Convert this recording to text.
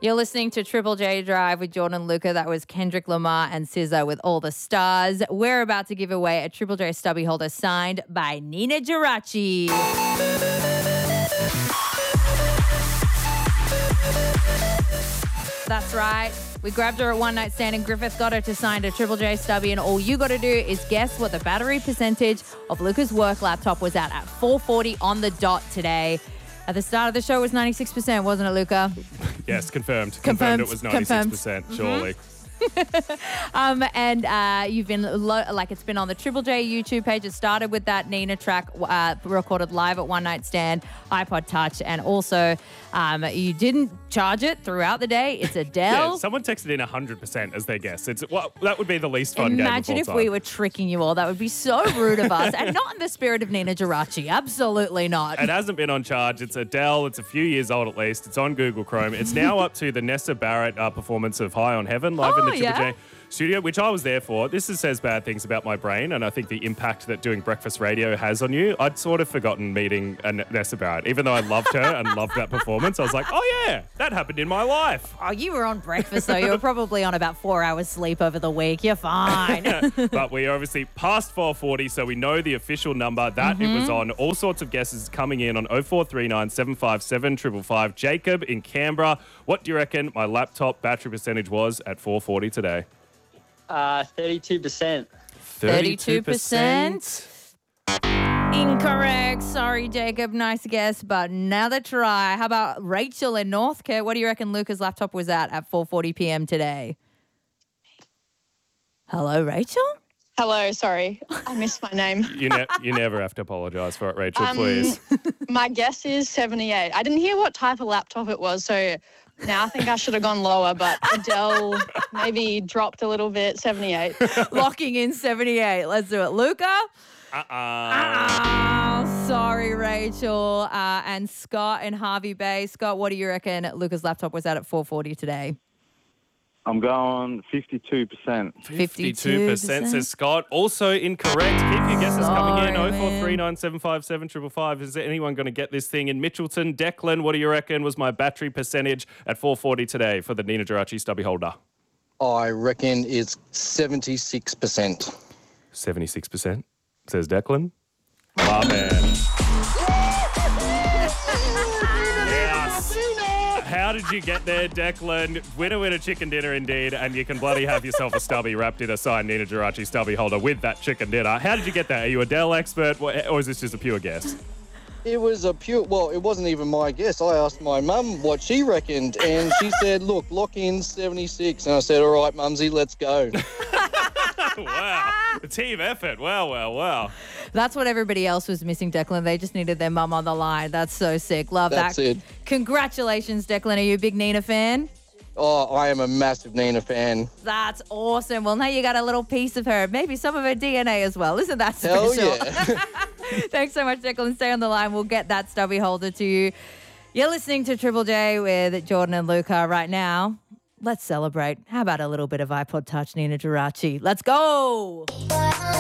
You're listening to Triple J Drive with Jordan and Luca. That was Kendrick Lamar and SZA with All the Stars. We're about to give away a Triple J stubby holder signed by Nina Geraci. That's right. We grabbed her at One Night Stand and Griffith got her to sign a Triple J stubby, and all you got to do is guess what the battery percentage of Luca's work laptop was at 4:40 on the dot today. At the start of the show it was 96%, wasn't it, Luca? Yes, confirmed. Confirmed it was 96%, surely. And you've been it's been on the Triple J YouTube page. It started with that Nina track recorded live at One Night Stand, iPod Touch, and also you didn't charge it throughout the day. It's Adele. Yeah, someone texted in 100% as their guess. That would be the least fun game of all Imagine if time. we were tricking you all. That would be so rude of us, and not in the spirit of Nina Geraci. Absolutely not. It hasn't been on charge. It's Adele. It's a few years old at least. It's on Google Chrome. It's now up to the Nessa Barrett performance of High on Heaven live in the Triple J studio, which I was there for. This says bad things about my brain, and I think the impact that doing breakfast radio has on you. I'd sort of forgotten meeting Nessa Barrett, even though I loved her and loved that performance. I was like, oh yeah, that happened in my life. Oh, you were on breakfast though. You were probably on about 4 hours sleep over the week. You're fine. But we obviously passed 440, so we know the official number that it was on. All sorts of guesses coming in on 0439 757 555. Jacob in Canberra, what do you reckon my laptop battery percentage was at 440 today? 32%. 32%. Incorrect. Sorry, Jacob. Nice guess, but another try. How about Rachel in Northcote? What do you reckon Luca's laptop was at 4:40 p.m. today? Hello, Rachel? Hello, sorry. I missed my name. You never have to apologise for it, Rachel, please. My guess is 78. I didn't hear what type of laptop it was, so now I think I should have gone lower, but Adele maybe dropped a little bit, 78. Locking in 78. Let's do it. Luca? Sorry, Rachel. And Scott in Harvey Bay. Scott, what do you reckon Luca's laptop was at 4:40 today? I'm going 52%. 52% says Scott. Also incorrect. Keep your guesses coming in. 0439 757 555. Is there anyone going to get this thing in Mitchelton? Declan, what do you reckon was my battery percentage at 440 today for the Nina Geraci stubby holder? I reckon it's 76%. 76%, says Declan. My man. How did you get there, Declan? Winner, chicken dinner indeed, and you can bloody have yourself a stubby wrapped in a signed Nina Geraci stubby holder with that chicken dinner. How did you get that? Are you a Dell expert, or is this just a pure guess? It was it wasn't even my guess. I asked my mum what she reckoned, and she said, lock in 76. And I said, all right, Mumsy, let's go. Wow. A team effort. Wow. That's what everybody else was missing, Declan. They just needed their mum on the line. That's so sick. Love that. That's it. Congratulations, Declan. Are you a big Nina fan? Oh, I am a massive Nina fan. That's awesome. Well, now you got a little piece of her, maybe some of her DNA as well. Isn't that Hell special? yeah. Thanks so much, Declan. Stay on the line. We'll get that stubby holder to you. You're listening to Triple J with Jordan and Luca right now. Let's celebrate. How about a little bit of iPod Touch, Nina Geraci? Let's go.